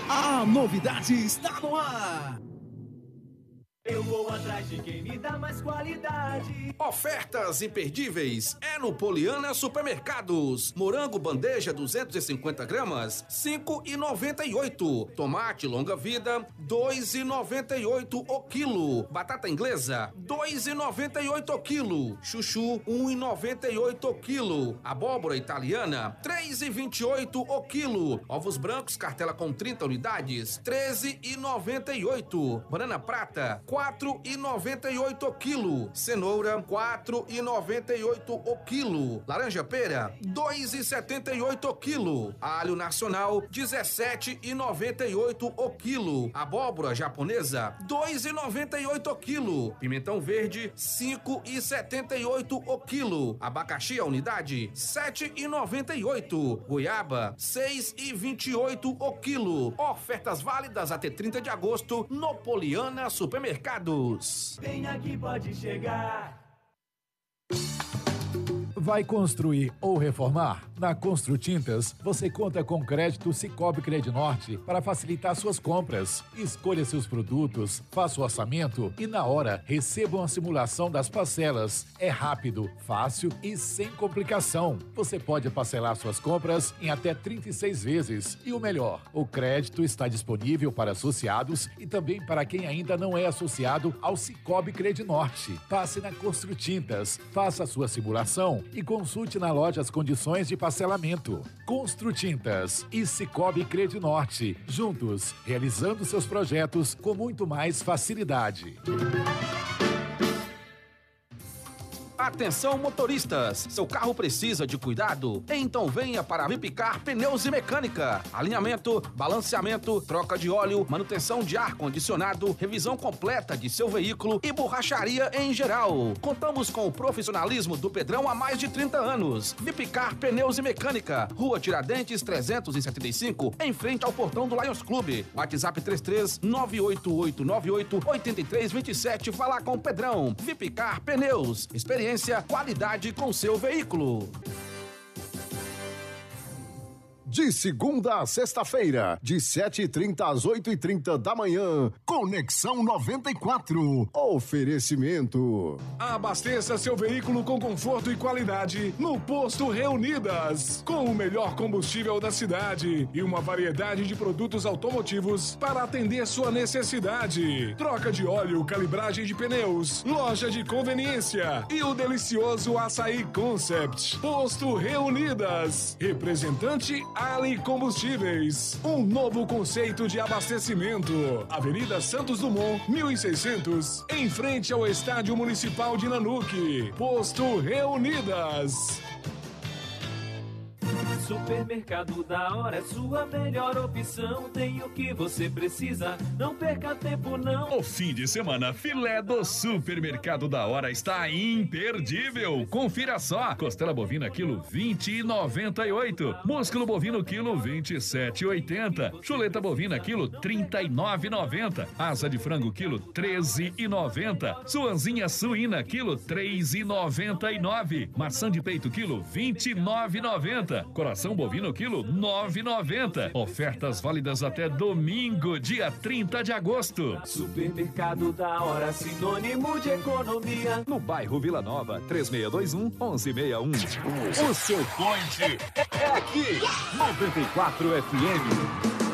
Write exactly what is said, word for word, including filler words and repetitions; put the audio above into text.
A novidade está no ar. Eu vou atrás de quem me dá mais qualidade. Ofertas imperdíveis é no Poliana Supermercados. Morango bandeja duzentos e cinquenta gramas, cinco reais e noventa e oito centavos. Tomate longa vida, dois reais e noventa e oito centavos o quilo. Batata inglesa, dois reais e noventa e oito centavos o quilo. Chuchu, um real e noventa e oito centavos o quilo. Abóbora italiana, três reais e vinte e oito centavos o quilo. Ovos brancos, cartela com trinta unidades, treze reais e noventa e oito centavos. Banana prata, quatro reais e noventa e oito centavos o quilo. Cenoura, quatro reais e noventa e oito centavos o quilo. Laranja pera, dois reais e setenta e oito centavos o quilo. Alho nacional, dezessete reais e noventa e oito centavos o quilo. Abóbora japonesa, dois reais e noventa e oito centavos o quilo. Pimentão verde, cinco reais e setenta e oito centavos o quilo. Abacaxi a unidade, sete reais e noventa e oito centavos. Goiaba, seis reais e vinte e oito centavos o quilo. Ofertas válidas até trinta de agosto no Poliana Supermercados. Vem aqui, pode chegar. Vai construir ou reformar? Na Construtintas, você conta com crédito Sicoob Credinorte para facilitar suas compras. Escolha seus produtos, faça o orçamento e na hora receba uma simulação das parcelas. É rápido, fácil e sem complicação. Você pode parcelar suas compras em até trinta e seis vezes. E o melhor, o crédito está disponível para associados e também para quem ainda não é associado ao Sicoob Credinorte. Passe na Construtintas, faça a sua simulação e consulte na loja as condições de parcelamento. Construtintas e Sicoob Credinorte, juntos, realizando seus projetos com muito mais facilidade. Atenção motoristas, seu carro precisa de cuidado? Então venha para a Vipicar Pneus e Mecânica. Alinhamento, balanceamento, troca de óleo, manutenção de ar-condicionado, revisão completa de seu veículo e borracharia em geral. Contamos com o profissionalismo do Pedrão há mais de trinta anos. Vipicar Pneus e Mecânica, Rua Tiradentes trezentos e setenta e cinco, em frente ao portão do Lions Clube. WhatsApp três três nove oito oito nove oito oito três dois sete. Falar com o Pedrão. Vipicar Pneus, experiência, qualidade com seu veículo. De segunda a sexta-feira, de sete e trinta às oito e trinta da manhã, Conexão noventa e quatro. Oferecimento. Abasteça seu veículo com conforto e qualidade no Posto Reunidas, com o melhor combustível da cidade e uma variedade de produtos automotivos para atender sua necessidade. Troca de óleo, calibragem de pneus, loja de conveniência e o delicioso Açaí Concept. Posto Reunidas, representante Ali Combustíveis, um novo conceito de abastecimento. Avenida Santos Dumont, mil e seiscentos, em frente ao Estádio Municipal de Nanuque. Posto Reunidas. Supermercado da Hora é sua melhor opção. Tem o que você precisa, não perca tempo não. O fim de semana filé do Supermercado da Hora está imperdível. Confira só: costela bovina quilo vinte e noventa e oito, músculo bovino quilo vinte e sete e oitenta, chuleta bovina quilo trinta e nove e noventa, asa de frango quilo treze e noventa, suanzinha suína quilo três e noventa e nove, maçã de peito quilo vinte e nove e noventa, coração bovino quilo nove e noventa. Ofertas válidas até domingo, dia trinta de agosto. Supermercado da Hora, sinônimo de economia. No bairro Vila Nova, três seis dois um, um um seis um. O seu point é aqui, noventa e quatro F M.